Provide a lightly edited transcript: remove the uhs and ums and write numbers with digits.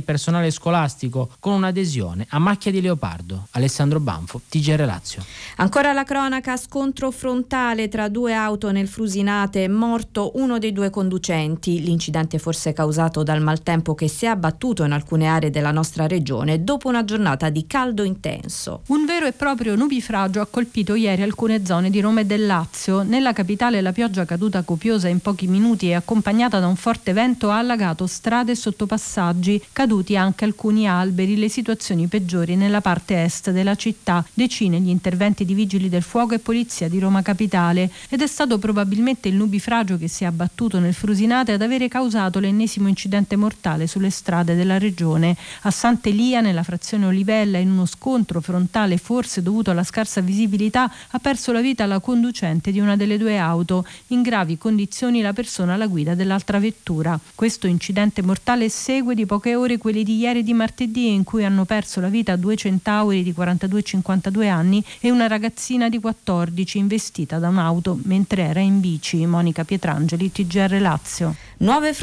personale scolastico con un'adesione a macchia di leopardo. Alessandro Banfo, TGR Lazio. Ancora la cronaca, scontro frontale tra due auto nel Frusinate, è morto uno dei due conducenti. L'incidente forse causato dal maltempo che si è abbattuto in alcune aree della nostra regione dopo una giornata di caldo intenso. Un vero e proprio nubifragio ha colpito ieri alcune zone di Roma e del Lazio. Nella capitale la pioggia caduta copiosa in pochi minuti e accompagnata da un forte vento ha allagato strade e sottopassaggi, caduti anche alcuni alberi, le situazioni peggiori nella parte est della città, decine gli interventi di vigili del fuoco e polizia di Roma Capitale, ed è stato probabilmente il nubifragio che si è abbattuto nel Frusinate ad avere causato l'ennesimo incidente mortale sulle strade della regione. A Sant'Elia, nella frazione Olivella, in uno scontro frontale forse dovuto alla scarsa visibilità, ha perso la vita la conducente di una delle due auto, in gravi condizioni la persona alla guida dell'altra vettura. Questo incidente mortale segue di poche ore quelli di ieri e di martedì, in cui hanno perso la vita due centauri di 42 e 52 anni e una ragazzina di 14 investita da un'auto mentre era in bici. Monica Pietrangeli, TGR Lazio. Nuove